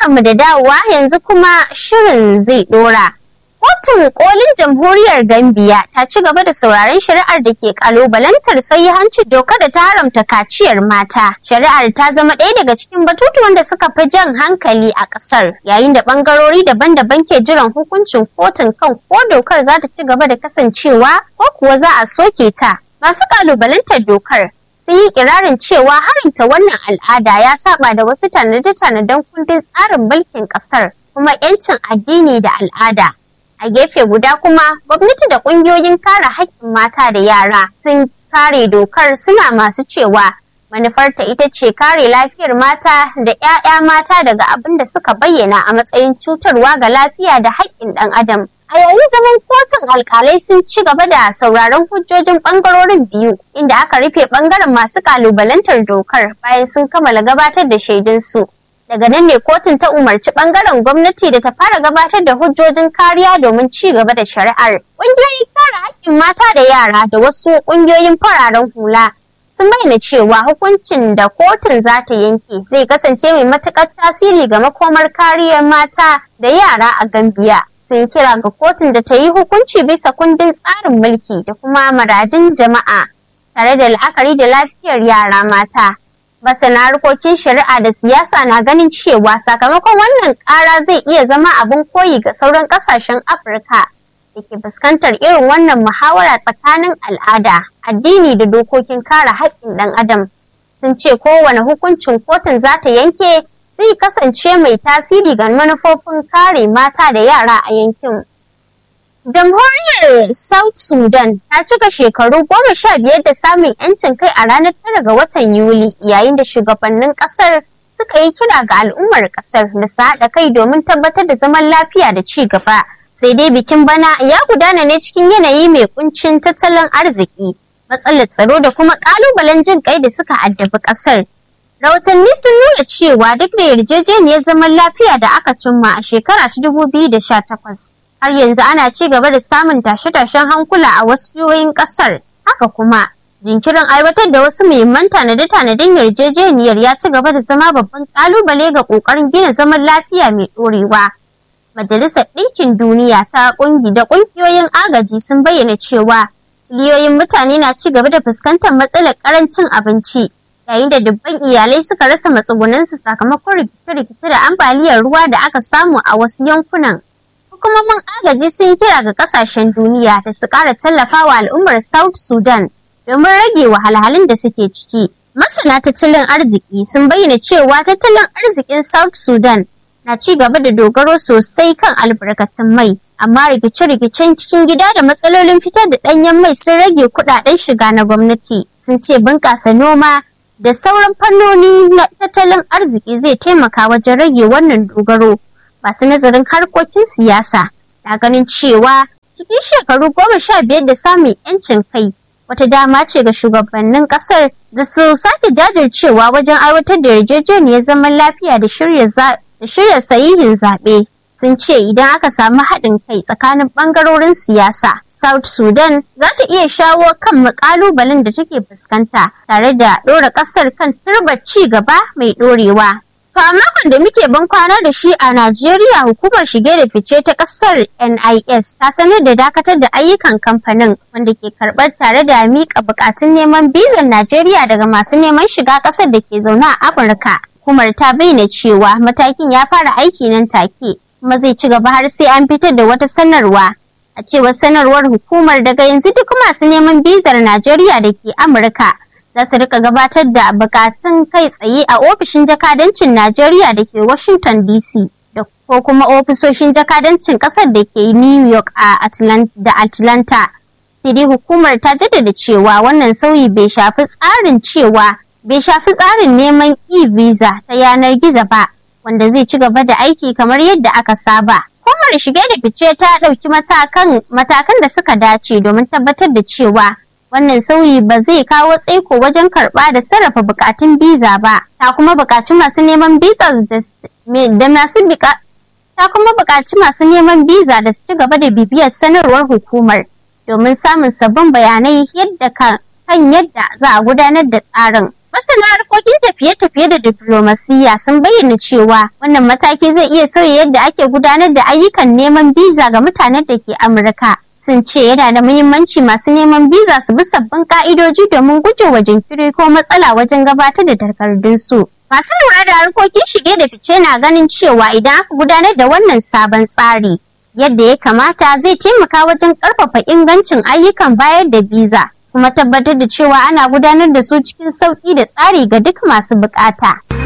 Barkanmu da dawowa yanzu kuma shirin zai dora. Kotun kolin jamhuriyar Gambiya ta ci gaba da sauraron shari'ar da ke kalubalantar sahihancin dokar da ta haramta kaciyar mata. Shari'ar ta zama ɗaya daga cikin batutuwan da suka fi jan hankali a ƙasar, yayin da ɓangarori daban-daban ke jiran hukuncin kotun kan ko dokar za ta ci gaba da kasancewa ko kuwa za a soke ta. Masu kalubalantar dokar sun yi kirarin cewa haramta wannan al'ada ya saba da wasu tanade-tanaden kundin tsarin mulkin ƙasar kuma 'yancin addini da al'ada. A gefe guda kuma, gwamnati da ƙungiyoyin kare haƙƙin mata da yara sun kare dokar suna masu cewa manufarta ita ce kare lafiyar mata da 'ya'ya mata daga abin da suka bayyana a matsayin cutarwa ga lafiya da haƙƙin ɗan adam. A yayin zaman kotun alkalai sun ci gaba da sauraron hujjojin ɓangarorin biyu, inda aka rufe ɓangaren masu ƙalubalantar dokar bayan sun kammala gabatar da shaidunsu. Daga nan ne kotun ta umarci ɓangaren gwamnati da ta fara gabatar da hujjojin kariya domin ci gaba da shari'ar. Ƙungiyoyin kare haƙƙin mata da yara da wasu ƙungiyoyin fararen hula sun bayyana cewa hukuncin da kotun za ta yanke zai kasance mai matuƙar tasiri ga makomar kariyar mata da yara a Gambiya. Sun kira ga kotun da ta yi hukunci bisa kundin tsarin mulki da kuma muradun jama'a tare da la'akari da lafiyar yara mata. Masana harkokin shari'a da siyasa na ganin cewa sakamakon wannan ƙara zai iya zama abin koyi ga sauran ƙasashen Afirka da ke fuskantar irin wannan muhawara tsakanin al'ada, addini da dokokin kare haƙƙin ɗan adam. Sun ce kowane hukuncin kotun za ta yanke zai kasance mai tasiri ga manufofin kare mata da yara a yankin. Jamhuriyar South Sudan ta cika shekaru 15 da samun 'yancin kai a ranar 9 ga watan Yuli, yayin da shugabannin ƙasar suka yi kira ga al'ummar ƙasar da su haɗa kai domin tabbatar da zaman lafiya da ci gaba. Sai dai bikin bana ya gudana ne cikin yanayi mai kuncin tattalin arziki, matsalar tsaro da kuma ƙalubalen jin kai da suka addabi ƙasar. Rahotanni sun nuna cewa duk da yarjejeniyar zaman lafiya da aka cimma a shekara ta 2018, har yanzu ana ci gaba da samun tashe-tashen hankula a wasu jihohin ƙasar. Haka kuma, jinkirin aiwatar da wasu muhimman tanade-tanaden yarjejeniyar ya ci gaba da zama babban ƙalubale ga ƙoƙarin gina zaman lafiya mai ɗorewa. Majalisar Ɗinkin Duniya ta da ƙungiyoyin agaji sun bayyana cewa miliyoyin mutane na ci gaba da fuskantar matsalar ƙarancin abinci, yayin da dubban iyalai suka rasa matsugunansu sakamakon rikice-rikice da ambaliyar ruwa da aka samu a wasu yankunan. Hukumomin agaji sun yi kira ga kasashen duniya da su ƙara tallafawa al'ummar South Sudan domin rage wahalhalun da suke ciki. Masana tattalin arziki sun bayyana cewa tattalin arzikin South Sudan na ci gaba da dogaro sosai kan albarkatun mai, amma rikice-rikicen cikin gida da matsalolin fitar da ɗanyen mai sun rage kuɗaɗen shiga na gwamnati. Sun ce bunƙasa noma da sauran fannoni na tattalin arziki zai taimaka wajen rage wannan dogaro. Masu nazarin harkokin siyasa na ganin cewa cikin shekaru 15 da samun 'yancin kai wata dama ce ga shugabannin kasar da su sake jajircewa wajen aiwatar da yarjejeniyar zaman lafiya da shirya sahihin zaɓe. Sun ce idan aka samu haɗin kai tsakanin ɓangarorin siyasa, South Sudan za ta iya shawo kan ƙalubalen da take fuskanta tare da ɗora ƙasar kan turbar ci gaba mai ɗorewa. To a makon da muke ban kwana da shi a Najeriya, hukumar shige da fice ta ƙasar NIS ta sanar da dakatar da ayyukan kamfanin wanda ke karɓar tare da miƙa buƙatun neman bizar Najeriya daga masu neman shiga ƙasar da ke zaune a Amurka. Hukumar ta bayyana cewa matakin ya fara aiki nan take, kuma zai ci gaba har sai an fitar da wata sanarwa. A cewar sanarwar hukumar, daga yanzu duk masu neman bizar Najeriya da ke Amurka za su rika gabatar da bukatun kai tsaye a ofishin jakadancin Najeriya da ke Washington DC da ko kuma ofisoshin jakadancin kasar da ke New York da Atlanta. Sai dai hukumar ta jaddada cewa wannan sauyi bai shafi tsarin neman e-visa ta yanar gizo ba, wanda zai ci gaba da aiki kamar yadda aka saba. Hukumar shige da fice ta ɗauki matakan da suka dace domin tabbatar da cewa wannan sauyi ba zai kawo tsaiko wajen karɓa da sarrafa bukatun biza ba. Ta kuma buƙaci masu neman biza da su ci gaba da bibiyar sanarwar hukumar domin samun sabbin bayanai kan yadda za a gudanar da tsarin. Masana harkokin tafiye-tafiye da diflomasiyya sun bayyana cewa wannan mataki zai iya sauya yadda ake gudanar da ayyukan neman biza ga mutanen da ke Amurka. Sun ce yana da muhimmanci masu neman biza su bi sabbin ka'idoji domin gujewa jinkiri ko matsala wajen gabatar da takardunsu. Masu lura da harkokin shige da fice na ganin cewa idan aka gudanar da wannan sabon tsari yadda ya kamata zai taimaka wajen ƙarfafa ingancin ayyukan bayar da biza. Kuma tabbatar da cewa ana gudanar da su cikin sauƙi da tsari ga duk masu buƙata.